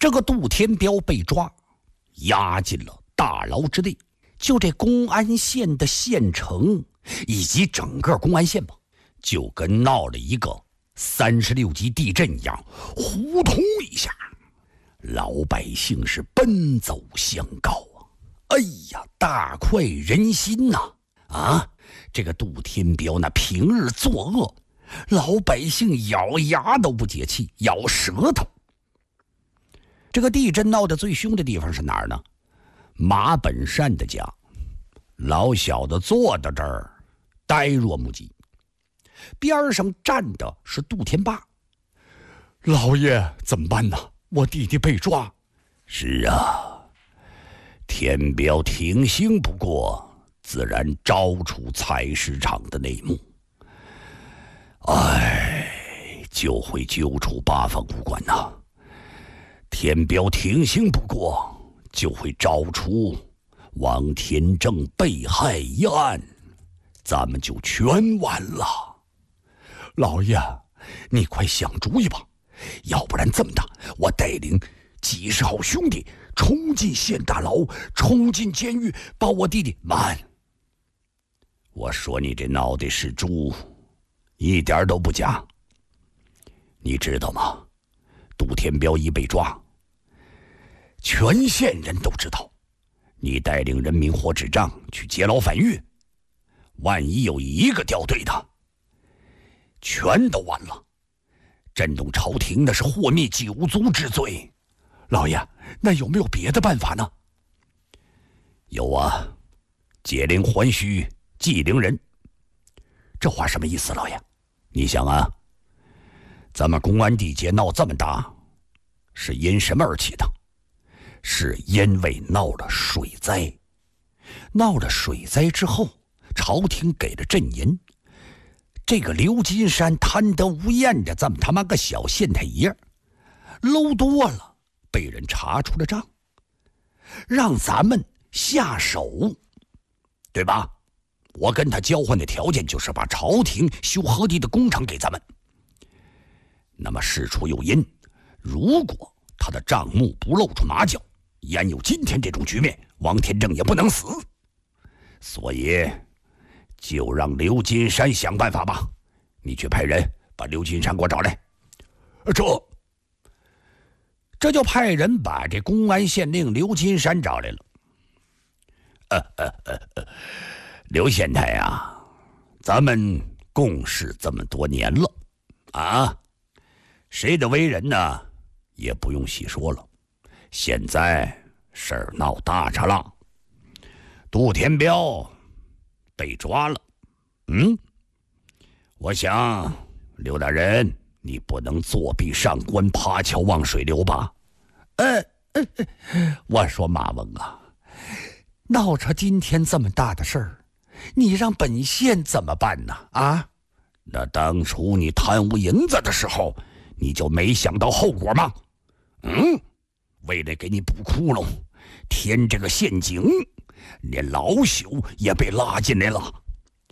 这个杜天彪被抓，押进了大牢之内。就这公安县的县城以及整个公安县吧，就跟闹了一个36级地震一样，呼通一下，老百姓是奔走相告啊！哎呀，大快人心呐！这个杜天彪那平日作恶，老百姓咬牙都不解气，咬舌头。这个地震闹得最凶的地方是哪儿呢？马本善的家。老小子坐到这儿呆若木鸡，边上站的是杜天霸。老爷怎么办呢？我弟弟被抓。是啊，天彪挺兴不过，自然招出菜市场的内幕。就会揪出八方武官呐。天彪挺兴不过，就会招出王天正被害一案，咱们就全完了。老爷，你快想主意吧，要不然这么的，我带领几十号兄弟冲进县大牢，冲进监狱，把我弟弟慢。我说你这脑袋是猪，一点都不假。你知道吗？杜天彪一被抓，全县人都知道你带领人民活纸帐去劫牢反狱，万一有一个掉队的，全都完了。震动朝廷那是祸灭九族之罪。老爷，那有没有别的办法呢？有啊，解铃还须系铃人。这话什么意思，老爷？你想啊，咱们公安地界闹这么大，是因什么而起的？是因为闹了水灾。闹了水灾之后，朝廷给了赈银，这个刘金山贪得无厌的这么他妈个小县太爷，搂多了，被人查出了账，让咱们下手，对吧？我跟他交换的条件就是把朝廷修河堤的工程给咱们。那么事出有因，如果他的账目不露出马脚，焉有今天这种局面？王天正也不能死。所以就让刘金山想办法吧。你去派人把刘金山给我找来。这就派人把这公安县令刘金山找来了。刘县太啊，咱们共事这么多年了啊，谁的为人呢也不用细说了。现在事儿闹大着了，杜天彪被抓了。我想刘大人，你不能作壁上观，爬桥望水流吧？我说马翁啊，闹成今天这么大的事儿，你让本县怎么办呢？那当初你贪污银子的时候，你就没想到后果吗？为了给你补窟窿，填这个陷阱，连老朽也被拉进来了。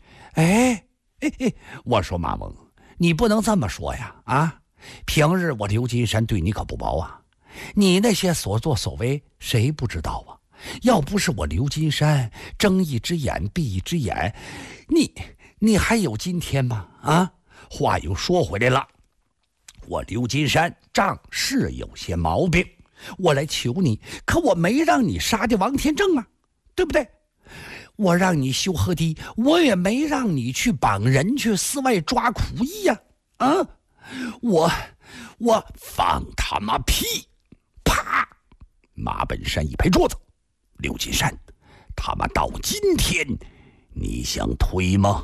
我说马翁，你不能这么说呀！平日我刘金山对你可不薄啊，你那些所作所为谁不知道啊？要不是我刘金山睁一只眼闭一只眼，你还有今天吗？话又说回来了，我刘金山账是有些毛病，我来求你，可我没让你杀掉王天正啊，对不对？我让你修河堤，我也没让你去绑人去寺外抓苦役呀！我放他妈屁！啪！马本山一拍桌子，刘金山，他妈到今天你想推吗？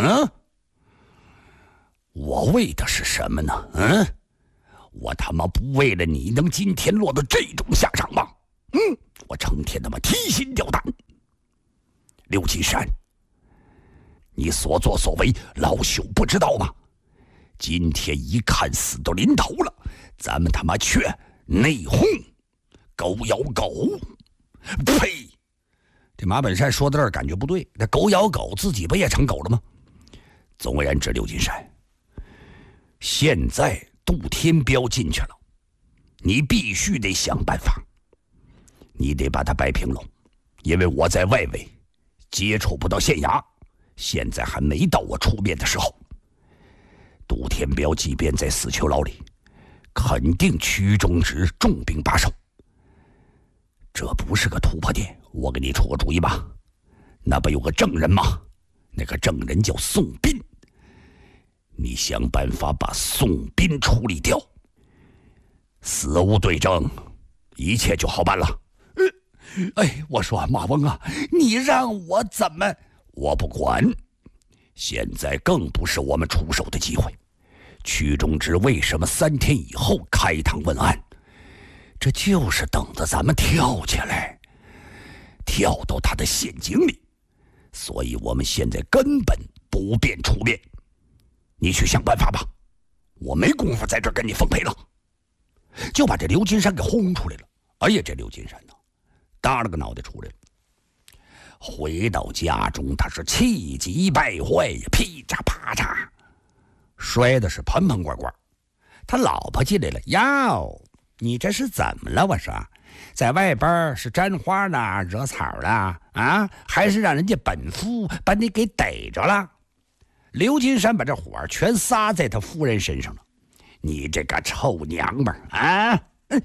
我为的是什么呢？我他妈不为了你能今天落到这种下场吗？我成天他妈提心吊胆。刘金山，你所作所为老朽不知道吗？今天一看死到临头了，咱们他妈却内讧，狗咬狗。呸！这马本山说到这儿感觉不对，那狗咬狗，自己不也成狗了吗？总而言之，刘金山，现在杜天彪进去了， 你必须得想办法，你得把他摆平了，因为我在外围接触不到县衙，现在还没到我出面的时候。杜天彪即便在死囚牢里，肯定屈中直重兵把守。这不是个突破点，我给你出个主意吧。那不有个证人吗？那个证人叫宋斌，你想办法把宋斌处理掉，死无对证，一切就好办了。 我说马翁啊，你让我怎么？ 我不管，现在更不是我们出手的机会。屈中直为什么3天以后开堂问案？这就是等着咱们跳起来，跳到他的陷阱里。所以我们现在根本不便出面，你去想办法吧，我没工夫在这跟你奉陪了。就把这刘金山给轰出来了。哎呀，这刘金山呢，耷了个脑袋出来了。回到家中，他是气急败坏呀，噼嚓啪嚓，摔的是盆盆罐罐。他老婆进来了，哟，你这是怎么了？我说，在外边是沾花呢，惹草了啊，还是让人家本夫把你给逮着了？刘金山把这火全撒在他夫人身上了。你这个臭娘们儿啊！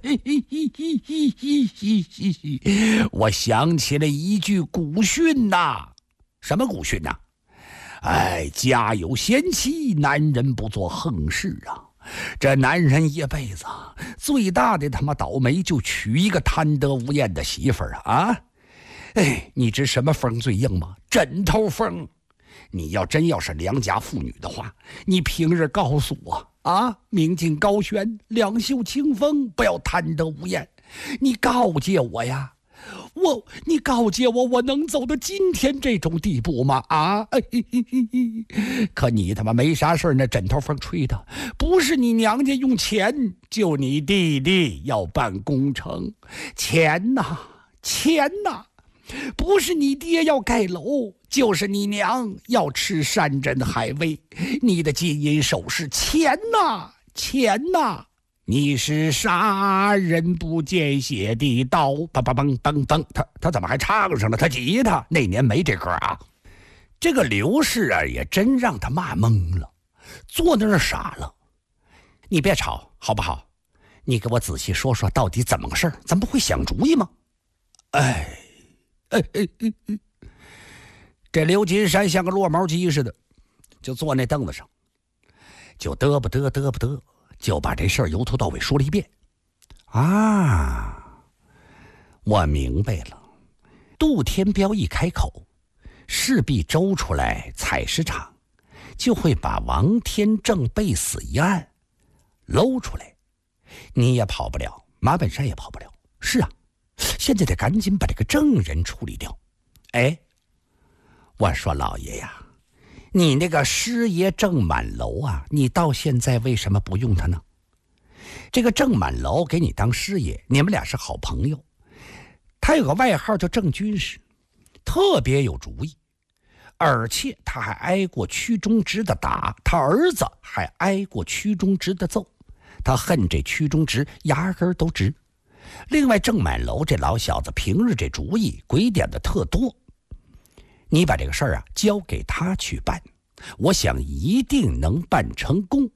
我想起了一句古训呐。什么古训呐？家有贤妻，男人不做横事啊。这男人一辈子最大的他妈倒霉，就娶一个贪得无厌的媳妇儿啊！你知什么风最硬吗？枕头风。你要是良家妇女的话，你平日告诉我啊，明镜高悬，两袖清风，不要贪得无厌。你告诫我呀，你告诫我，我能走到今天这种地步吗？可你他妈没啥事，那枕头风吹的，不是你娘家用钱，就你弟弟要办工程，钱呐，钱呐！不是你爹要盖楼，就是你娘要吃山珍海味。你的金银首饰，钱呐，钱呐！你是杀人不见血的刀，梆梆梆梆梆。他怎么还唱上了？他吉他那年没这歌啊。这个刘氏啊，也真让他骂懵了，坐那儿傻了。你别吵好不好？你给我仔细说说，到底怎么个事儿？咱不会想主意吗？这刘金山像个落毛鸡似的，就坐那凳子上，就嘚不嘚嘚不嘚，就把这事儿由头到尾说了一遍。我明白了。杜天彪一开口，势必周出来采石场，就会把王天正被死一案搂出来。你也跑不了，马本山也跑不了。是啊，现在得赶紧把这个证人处理掉。我说老爷呀，你那个师爷郑满楼啊，你到现在为什么不用他呢？这个郑满楼给你当师爷，你们俩是好朋友。他有个外号叫郑军师，特别有主意，而且他还挨过屈中直的打，他儿子还挨过屈中直的揍，他恨这屈中直牙根都直。另外郑满楼这老小子平日这主意鬼点的特多，你把这个事儿交给他去办，我想一定能办成功。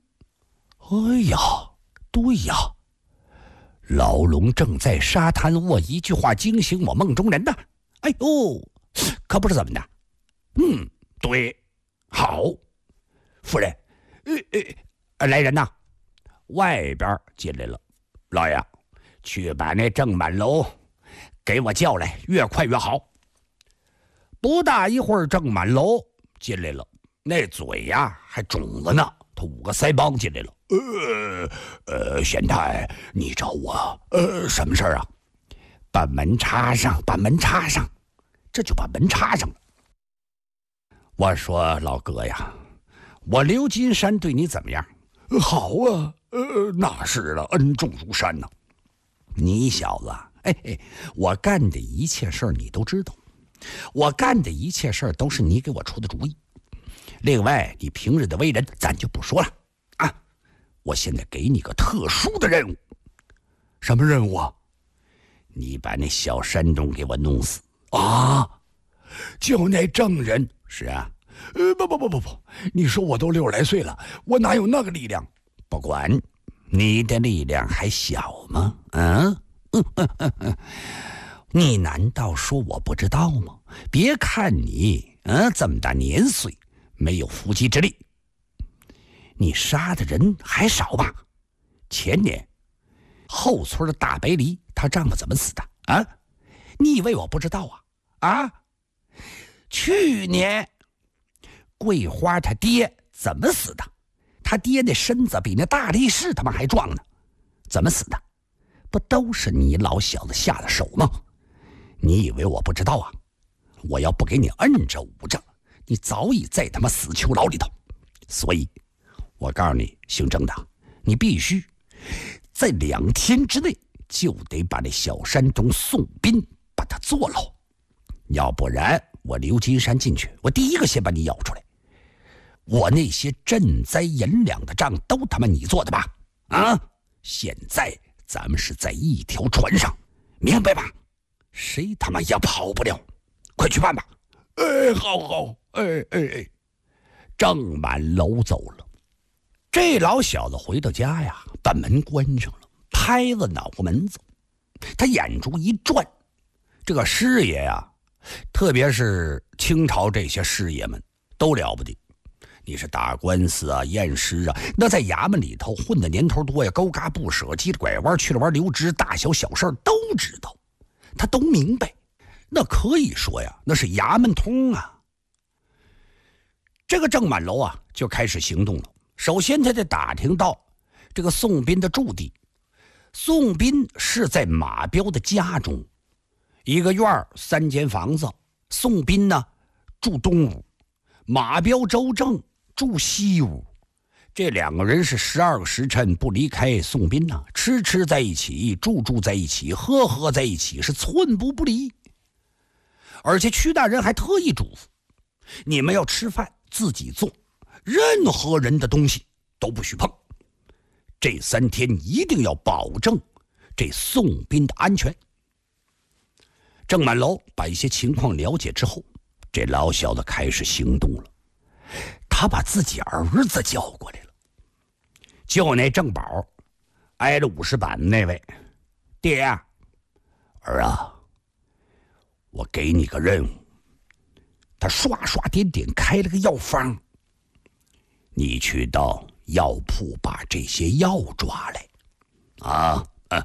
对呀，老龙正在沙滩卧，一句话惊醒我梦中人呐。可不是怎么的。对，好，夫人，来人呐，外边进来了。老爷，去把那郑满楼给我叫来，越快越好。不大一会儿，郑满楼进来了，那嘴还肿了呢，他5个腮帮进来了。贤太，你找我什么事儿啊？把门插上，把门插上。这就把门插上了。我说老哥呀，我刘金山对你怎么样？ 好啊，那是了，恩重如山呐。 你小子，我干的一切事儿你都知道，我干的一切事儿都是你给我出的主意。另外，你平日的为人咱就不说了啊。我现在给你个特殊的任务。 什么任务啊？ 你把那小山东给我弄死。 啊？就那证人？ 是啊。 不，你说我都60来岁了，我哪有那个力量？ 不管，你的力量还小吗？你难道说我不知道吗？别看你这么大年岁，没有伏击之力，你杀的人还少吧？前年后村的大白梨她丈夫怎么死的啊？你以为我不知道啊？去年桂花他爹怎么死的？他爹那身子比那大力士他妈还壮呢，怎么死的？不都是你老小子下的手吗？你以为我不知道啊？我要不给你摁着捂着，你早已在他妈死囚牢里头。所以我告诉你，姓郑的，你必须在2天之内就得把那小山东宋斌把他坐牢，要不然我刘金山进去，我第一个先把你咬出来。我那些赈灾银两的账都他妈你做的吧？现在咱们是在一条船上，明白吧？谁他妈也跑不了，快去办吧。 好。 郑满楼走了，这老小子回到家呀，把门关上了，拍了脑壳门子，他眼珠一转，这个师爷呀，特别是清朝这些师爷们都了不得。你是打官司啊、验尸啊，那在衙门里头混的年头多呀，勾嘎不舍，急着拐弯去了弯留职，大小小事都知道，他都明白。那可以说呀，那是衙门通啊。这个郑满楼啊，就开始行动了。首先他得打听到这个宋斌的驻地。宋斌是在马彪的家中，一个院3间房子。宋斌呢住东屋，马彪周正住西屋。这2个人是12个时辰不离开宋斌呢，吃在一起，住在一起，喝在一起，是寸步不离。而且屈大人还特意嘱咐，你们要吃饭自己做，任何人的东西都不许碰。这3天一定要保证这宋斌的安全。郑满楼把一些情况了解之后，这老小子开始行动了。他把自己儿子叫过来了，就那郑宝挨着50板的那位。爹啊，儿啊，我给你个任务。他刷刷点点开了个药方，你去到药铺把这些药抓来。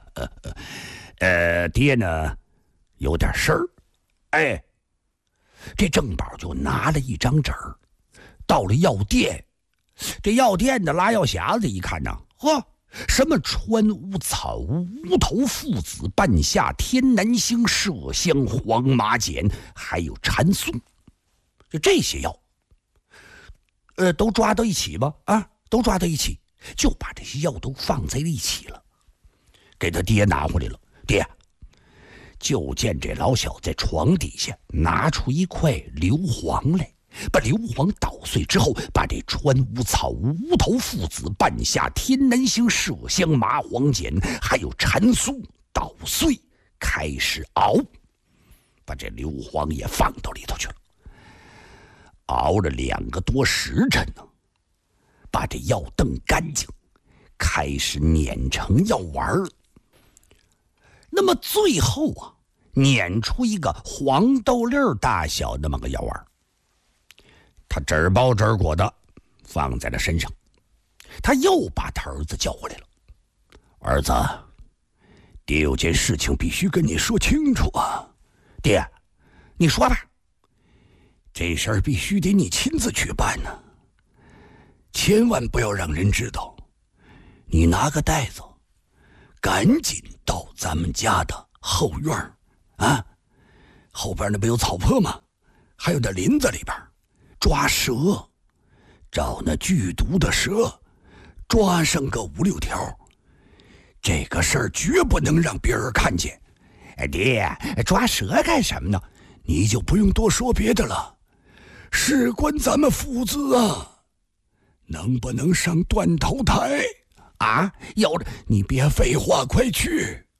爹呢有点事儿。这郑宝就拿了一张纸儿，到了药店。这药店的拉药匣子一看呢，什么川乌草、乌头附子、半夏、天南星、麝香、黄麻碱，还有蟾素，就这些药，都抓到一起吧？都抓到一起，就把这些药都放在一起了，给他爹拿回来了。爹，就见这老小子在床底下拿出一块硫磺来，把硫磺捣碎之后，把这川乌草、乌头附子、半夏、天南星、麝香、麻黄碱还有蟾素捣碎，开始熬，把这硫磺也放到里头去了。熬了2个多时辰呢，把这药炖干净，开始碾成药丸儿。那么最后碾出一个黄豆粒大小那么个药丸，他纸儿包纸儿裹的放在了身上。他又把他儿子叫回来了。儿子，爹有件事情必须跟你说清楚啊。爹，你说吧。这事儿必须得你亲自去办呢，千万不要让人知道。你拿个袋子，赶紧到咱们家的后院后边那不有草坡吗？还有那林子里边抓蛇，找那剧毒的蛇，抓上个5、6条。这个事儿绝不能让别人看见。爹，抓蛇干什么呢？你就不用多说别的了，事关咱们父子啊，能不能上断头台有着？你别废话，快去。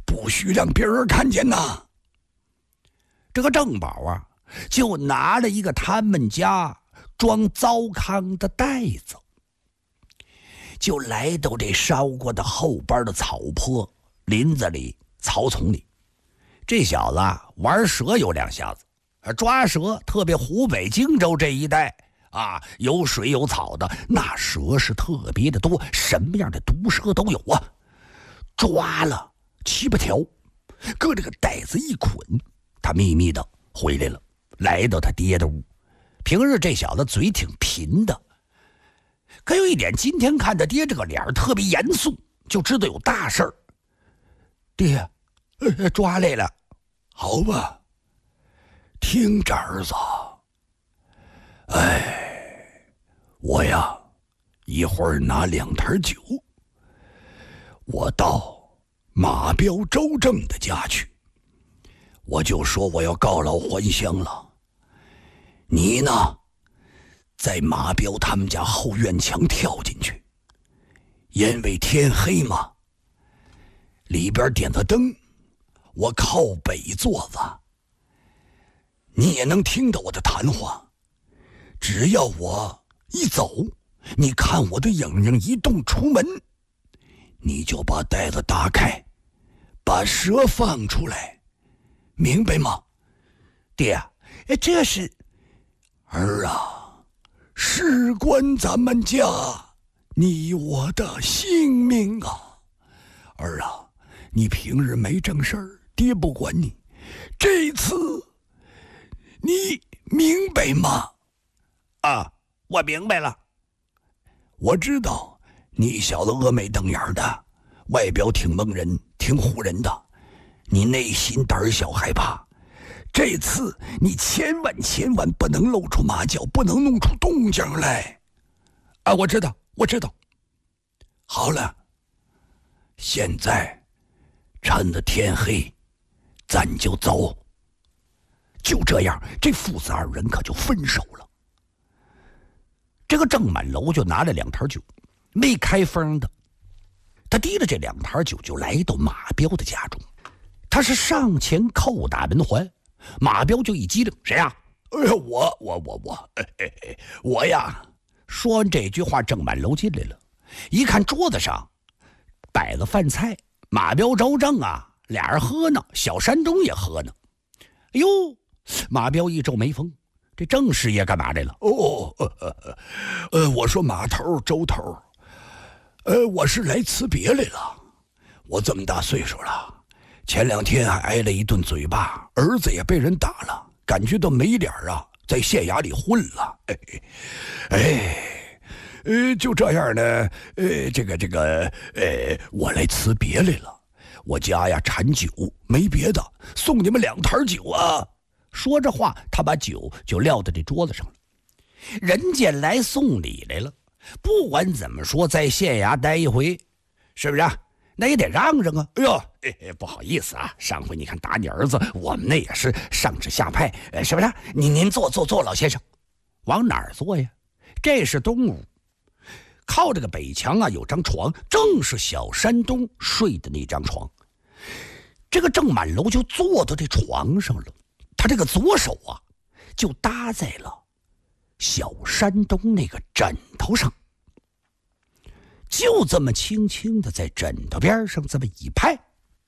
不许让别人看见呐。 这个郑宝啊，就拿了一个他们家装糟糠的袋子，就来到这烧过的后边的草坡、林子里、草丛里。这小子啊，玩蛇有两下子，抓蛇，特别湖北荆州这一带啊，有水有草的，那蛇是特别的多，什么样的毒蛇都有啊。抓了7、8条，搁这个袋子一捆，他秘密的回来了，来到他爹的屋。平日这小子嘴挺贫的，可有一点，今天看他爹这个脸特别严肃，就知道有大事儿。 爹，抓来了，好吧，听着儿子，我呀，一会儿拿2坛酒，我到马彪周正的家去，我就说我要告老还乡了。你呢，在马彪他们家后院墙跳进去，因为天黑嘛，里边点个灯，我靠北坐着，你也能听到我的谈话。只要我一走，你看我的影影一动出门，你就把袋子打开，把蛇放出来，明白吗？ 爹，这是儿啊，事关咱们家你我的性命啊！儿啊，你平日没正事儿，爹不管你，这次你明白吗？ 啊，我明白了。 我知道你小子峨眉瞪眼的，外表挺蒙人，挺唬人的，你内心胆小害怕。这次你千万不能露出马脚，不能弄出动静来。 啊，我知道。 好了，现在趁着天黑，咱就走。就这样，这父子2人可就分手了。 这个郑满楼就拿了2坛酒，没开封的，他提了这2坛酒就来到马彪的家中。他是上前叩打门环，马彪就一激灵：“谁呀？”“ 我呀！” 说完这句话，郑满楼进来了，一看桌子上摆了饭菜，马彪、周正啊，俩人喝呢，小山东也喝呢。哎呦，马彪一皱眉峰，这郑师爷干嘛来了？ 我说马头、周头，我是来辞别来了。我这么大岁数了，前2天还挨了一顿嘴巴，儿子也被人打了，感觉到没脸啊，在县衙里混了。就这样呢，我来辞别来了。我家呀产酒，没别的，送你们2坛酒啊。 说着话，他把酒就撂在这桌子上了。人家来送礼来了，不管怎么说，在县衙待一回，是不是啊？那也得让让啊！ 哎呦，不好意思啊，上回你看打你儿子，我们那也是上旨下派，是不是？您坐，老先生。 往哪儿坐呀？这是东屋，靠这个北墙啊，有张床，正是小山东睡的那张床。这个郑满楼就坐到这床上了，他这个左手啊，就搭在了小山东那个枕头上，就这么轻轻的在枕头边上这么一拍。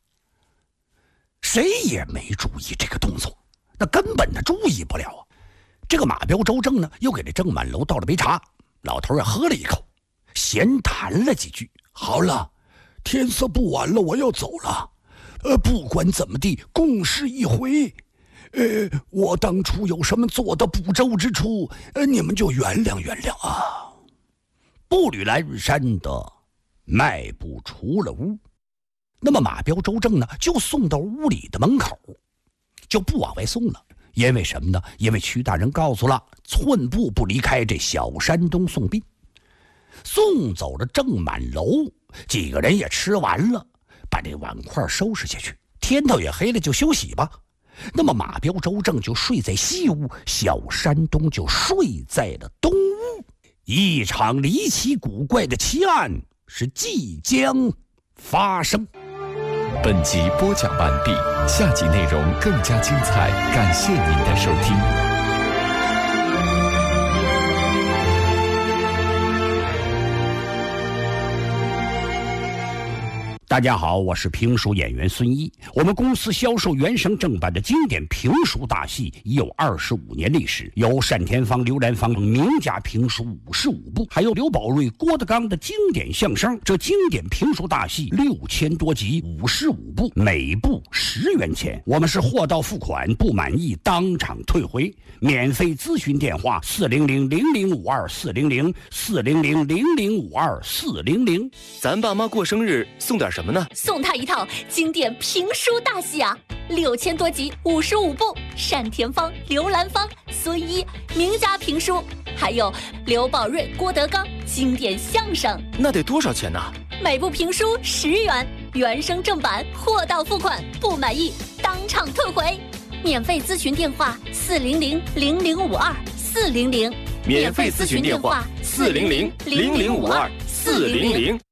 谁也没注意这个动作，那根本的注意不了啊。这个马彪、周正呢，又给这郑满楼倒了杯茶，老头也喝了一口，闲谈了几句。 好了，天色不晚了，我要走了。不管怎么地，共事一回。我当初有什么做的不周之处，你们就原谅啊。 步履蹒跚的迈步出了屋，那么马彪、周正呢，就送到屋里的门口，就不往外送了。因为什么呢？因为曲大人告诉了，寸步不离开这小山东送殡。送走了郑满楼，几个人也吃完了，把这碗筷收拾下去。天头也黑了，就休息吧。那么马彪、周正就睡在西屋，小山东就睡在了东屋。一场离奇古怪的奇案是即将发生。 本集播讲完毕，下集内容更加精彩，感谢您的收听。 大家好，我是评书演员孙一。我们公司销售原声正版的经典评书大戏已有25年历史，有单田芳、刘兰芳名家评书55部，还有刘宝瑞、郭德纲的经典相声。这经典评书大戏6000多集，55部，每部10元钱。我们是货到付款，不满意当场退回。免费咨询电话400-0052-400，400-0052-400。 咱爸妈过生日送点什么呢？ 送他一套经典评书大戏啊，6000多集，55部，单田芳、刘兰芳、孙一名家评书，还有刘宝瑞、郭德纲经典相声。 那得多少钱呢？ 每部评书10元，原声正版，货到付款，不满意当场退回。免费咨询电话400-0052-400， 免费咨询电话400-0052-400。